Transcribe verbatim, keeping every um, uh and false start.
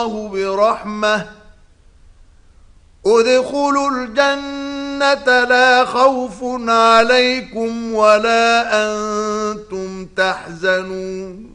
الله برحمة ادخلوا الجنة لا خوف عليكم ولا أنتم تحزنون